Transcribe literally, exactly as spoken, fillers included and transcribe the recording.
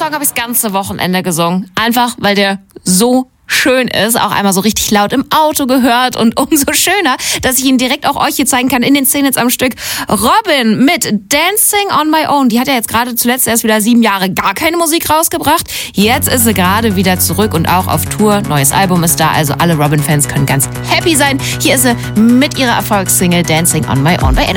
Song habe ich das ganze Wochenende gesungen. Einfach, weil der so schön ist, auch einmal so richtig laut im Auto gehört und umso schöner, dass ich ihn direkt auch euch hier zeigen kann in den zehn Hits am Stück. Robyn mit Dancing on My Own. Die hat ja jetzt gerade zuletzt erst wieder sieben Jahre gar keine Musik rausgebracht. Jetzt ist sie gerade wieder zurück und auch auf Tour. Neues Album ist da, also alle Robyn-Fans können ganz happy sein. Hier ist sie mit ihrer Erfolgssingle Dancing on My Own bei